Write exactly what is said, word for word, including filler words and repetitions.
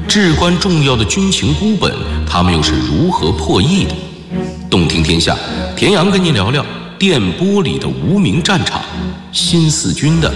至关重要的军情孤本，他们又是如何破译的？洞听天下，田阳跟您聊聊电波里的无名战场，新四军的